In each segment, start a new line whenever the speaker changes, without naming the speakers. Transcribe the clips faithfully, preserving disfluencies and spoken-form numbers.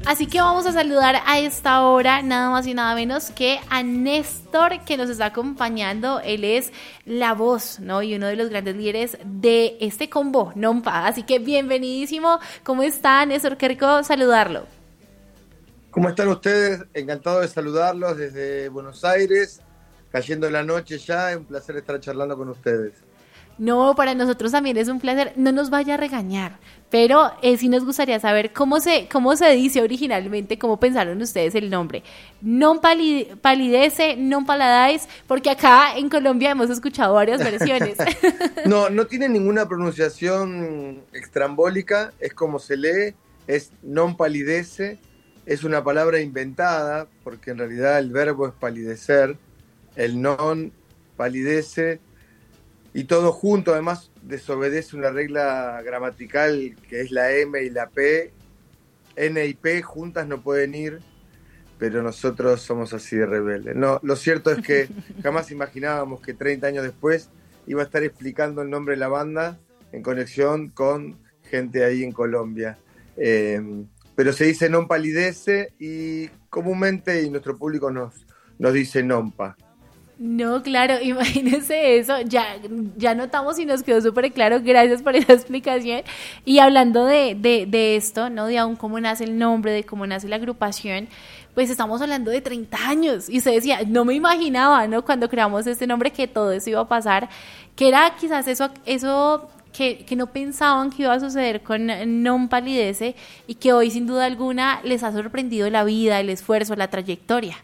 Así que vamos a saludar a esta hora nada más y nada menos que a Néstor, que nos está acompañando. Él es la voz, ¿no? Y uno de los grandes líderes de este combo, Nompa. Así que bienvenidísimo. ¿Cómo está, Néstor? Qué rico saludarlo.
¿Cómo están ustedes? Encantado de saludarlos desde Buenos Aires, cayendo la noche ya. Es un placer estar charlando con ustedes.
No, para nosotros también es un placer. No nos vaya a regañar, pero eh, sí nos gustaría saber cómo se, cómo se dice originalmente, cómo pensaron ustedes el nombre. Non palid- palidece, non paladais, porque acá en Colombia hemos escuchado varias versiones.
No, no tiene ninguna pronunciación extrambólica, es como se lee, es non palidece, es una palabra inventada, porque en realidad el verbo es palidecer, el non palidece, y todo junto, además, desobedece una regla gramatical que es la M y la P. N y P juntas no pueden ir, pero nosotros somos así de rebeldes. No, lo cierto es que jamás imaginábamos que treinta años después iba a estar explicando el nombre de la banda en conexión con gente ahí en Colombia. Eh, pero se dice non palidece y comúnmente y nuestro público nos, nos dice nompa.
No, claro, imagínense eso, ya, ya notamos y nos quedó súper claro, gracias por esa explicación. Y hablando de, de, de esto, ¿no? De aún cómo nace el nombre, de cómo nace la agrupación, pues estamos hablando de treinta años. Y usted decía, no me imaginaba, ¿no? Cuando creamos este nombre que todo eso iba a pasar, que era quizás eso, eso que, que no pensaban que iba a suceder con Non Palidece y que hoy sin duda alguna les ha sorprendido la vida, el esfuerzo, la trayectoria.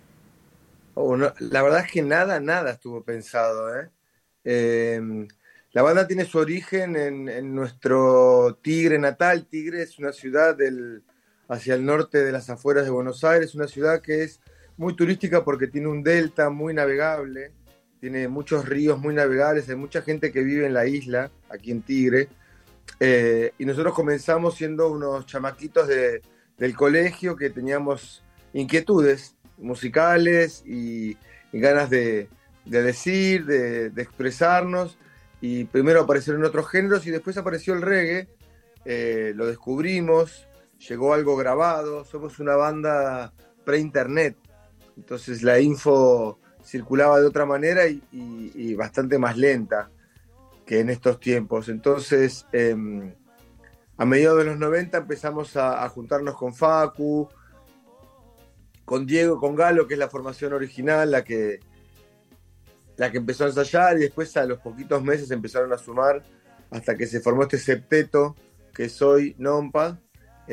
Oh, no, la verdad es que nada, nada estuvo pensado, ¿eh? Eh, la banda tiene su origen en, en nuestro Tigre natal. Tigre es una ciudad del, hacia el norte de las afueras de Buenos Aires, una ciudad que es muy turística porque tiene un delta muy navegable, tiene muchos ríos muy navegables, hay mucha gente que vive en la isla, aquí en Tigre, eh, y nosotros comenzamos siendo unos chamaquitos de, del colegio que teníamos inquietudes musicales y, y ganas de, de decir, de, de expresarnos, y primero aparecieron otros géneros y después apareció el reggae, eh, lo descubrimos, llegó algo grabado, somos una banda pre-internet, entonces la info circulaba de otra manera y, y, y bastante más lenta que en estos tiempos. Entonces eh, a mediados de los noventa empezamos a, a juntarnos con Facu, con Diego, con Galo, que es la formación original, la que, la que empezó a ensayar, y después a los poquitos meses empezaron a sumar hasta que se formó este septeto, que soy Nompa,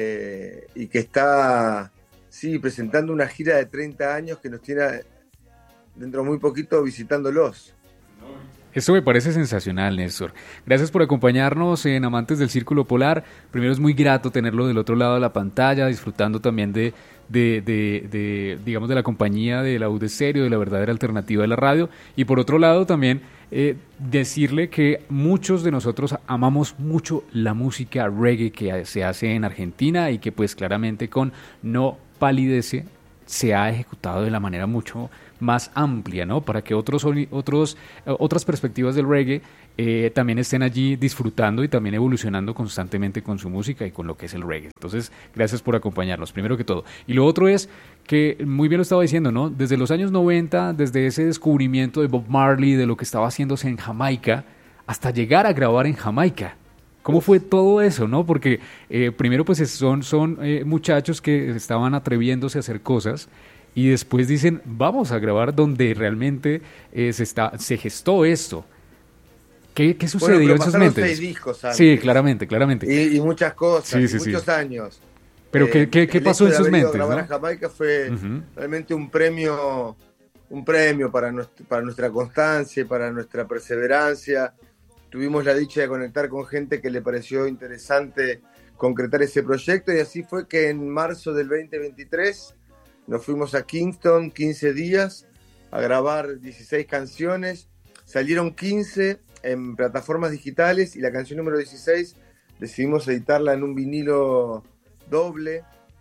eh, y que está, sí, presentando una gira de treinta años que nos tiene dentro de muy poquito visitándolos.
Esto me parece sensacional, Néstor. Gracias por acompañarnos en Amantes del Círculo Polar. Primero, es muy grato tenerlo del otro lado de la pantalla, disfrutando también de, de, de, de digamos, de la compañía de la U de Stereo, de la verdadera alternativa de la radio. Y por otro lado, también eh, decirle que muchos de nosotros amamos mucho la música reggae que se hace en Argentina y que pues claramente con No Palidece se ha ejecutado de la manera mucho más amplia, ¿no? Para que otros, otros, otras perspectivas del reggae eh, también estén allí disfrutando y también evolucionando constantemente con su música y con lo que es el reggae. Entonces, gracias por acompañarnos, primero que todo. Y lo otro es que, muy bien lo estaba diciendo, ¿no? Desde los años noventa, desde ese descubrimiento de Bob Marley, de lo que estaba haciéndose en Jamaica, hasta llegar a grabar en Jamaica. ¿Cómo fue todo eso, no? Porque eh, primero pues son, son eh, muchachos que estaban atreviéndose a hacer cosas y después dicen, vamos a grabar donde realmente eh, se, está, se gestó esto. ¿Qué, qué sucedió
bueno,
en sus mentes?
Seis discos antes.
Sí, claramente, claramente.
Y, y muchas cosas,
sí,
y
sí,
muchos
sí.
años.
Pero eh, ¿qué, qué, qué pasó en sus mentes?
Grabar
¿no?
a Jamaica fue uh-huh. realmente un premio, un premio para, nuestra, para nuestra constancia, para nuestra perseverancia. Tuvimos la dicha de conectar con gente que le pareció interesante concretar ese proyecto, y así fue que en marzo del veinte veintitrés nos fuimos a Kingston quince días a grabar dieciséis canciones. Salieron quince en plataformas digitales y la canción número dieciséis decidimos editarla en un vinilo doble,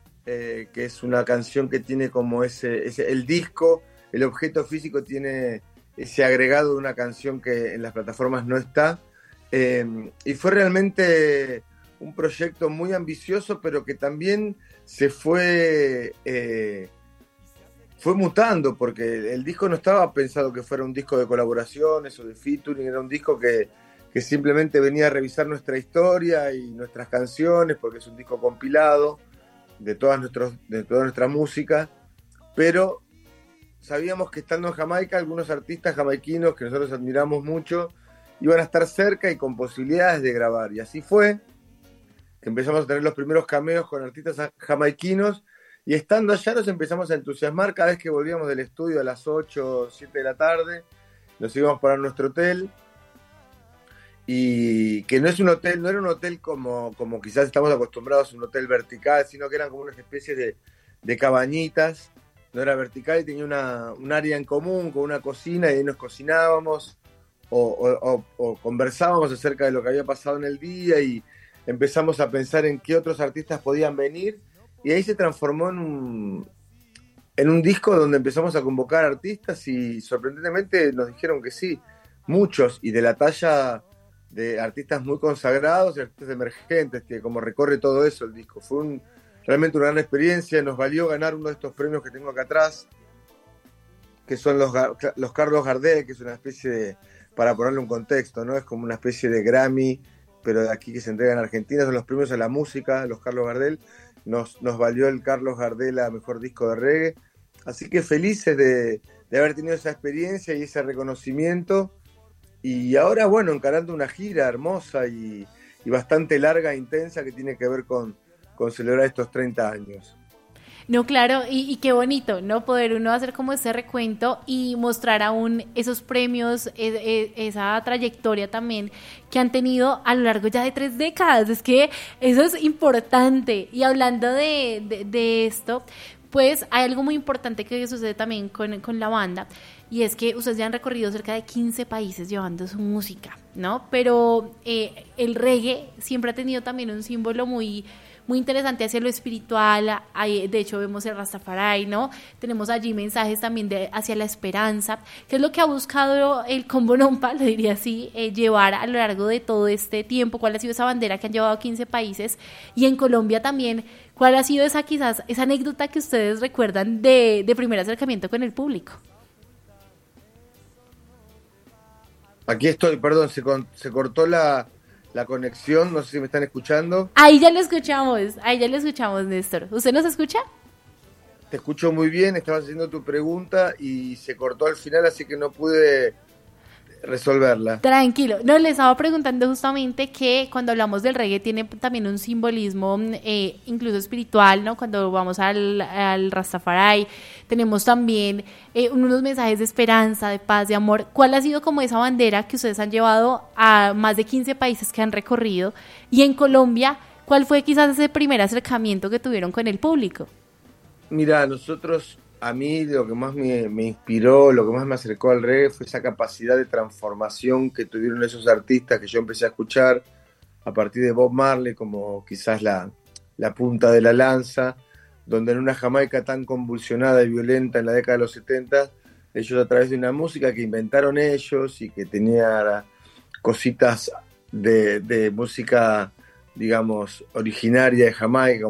eh, que es una canción que tiene como ese, ese el disco, el objeto físico tiene ese agregado de una canción que en las plataformas no está, eh, y fue realmente un proyecto muy ambicioso, pero que también se fue, eh, fue mutando, porque el disco no estaba pensado que fuera un disco de colaboraciones o de featuring, era un disco que, que simplemente venía a revisar nuestra historia y nuestras canciones, porque es un disco compilado de, todas nuestros, de toda nuestra música, pero sabíamos que estando en Jamaica, algunos artistas jamaiquinos que nosotros admiramos mucho iban a estar cerca y con posibilidades de grabar, y así fue. Empezamos a tener los primeros cameos con artistas jamaiquinos, y estando allá nos empezamos a entusiasmar cada vez que volvíamos del estudio a las ocho o siete de la tarde, nos íbamos para nuestro hotel, y que no es un hotel, no era un hotel como, como quizás estamos acostumbrados a un hotel vertical, sino que eran como unas especies de, de cabañitas, no era vertical y tenía una, un área en común con una cocina, y ahí nos cocinábamos o, o, o, o conversábamos acerca de lo que había pasado en el día, y empezamos a pensar en qué otros artistas podían venir, y ahí se transformó en un, en un disco donde empezamos a convocar artistas, y sorprendentemente nos dijeron que sí, muchos, y de la talla de artistas muy consagrados y artistas emergentes, que como recorre todo eso el disco. Fue un, realmente una gran experiencia, nos valió ganar uno de estos premios que tengo acá atrás, que son los, los Carlos Gardel, que es una especie de, para ponerle un contexto, ¿no? Es como una especie de Grammy, pero de aquí que se entrega en Argentina, son los premios a la música, los Carlos Gardel. Nos, nos valió el Carlos Gardel a Mejor Disco de Reggae. Así que felices de, de haber tenido esa experiencia y ese reconocimiento. Y ahora, bueno, encarando una gira hermosa y, y bastante larga e intensa que tiene que ver con, con celebrar estos treinta años.
No, claro, y, y qué bonito, ¿no? Poder uno hacer como ese recuento y mostrar aún esos premios, es, es, esa trayectoria también que han tenido a lo largo ya de tres décadas. Es que eso es importante. Y hablando de, de, de esto, pues hay algo muy importante que sucede también con, con la banda, y es que ustedes ya han recorrido cerca de quince países llevando su música, ¿no? Pero eh, el reggae siempre ha tenido también un símbolo muy... muy interesante hacia lo espiritual. Hay, de hecho vemos el Rastafari, ¿no? Tenemos allí mensajes también de, hacia la esperanza, que es lo que ha buscado el Combo Nompa, le diría así, eh, llevar a lo largo de todo este tiempo. ¿Cuál ha sido esa bandera que han llevado a quince países? Y en Colombia también, ¿cuál ha sido esa quizás, esa anécdota que ustedes recuerdan de, de primer acercamiento con el público?
Aquí estoy, perdón, se, con, se cortó la... la conexión, no sé si me están escuchando.
Ahí ya lo escuchamos, ahí ya lo escuchamos, Néstor. ¿Usted nos escucha?
Te escucho muy bien, estabas haciendo tu pregunta y se cortó al final, así que no pude resolverla.
Tranquilo, no, les estaba preguntando justamente que cuando hablamos del reggae tiene también un simbolismo eh, incluso espiritual, ¿no? Cuando vamos al, al Rastafari tenemos también eh, unos mensajes de esperanza, de paz, de amor. ¿Cuál ha sido como esa bandera que ustedes han llevado a más de quince países que han recorrido? Y en Colombia, ¿cuál fue quizás ese primer acercamiento que tuvieron con el público?
Mira, nosotros, a mí lo que más me, me inspiró, lo que más me acercó al reggae fue esa capacidad de transformación que tuvieron esos artistas que yo empecé a escuchar a partir de Bob Marley, como quizás la, la punta de la lanza, donde en una Jamaica tan convulsionada y violenta en la década de los setenta, ellos a través de una música que inventaron ellos y que tenía cositas de, de música, digamos, originaria de Jamaica,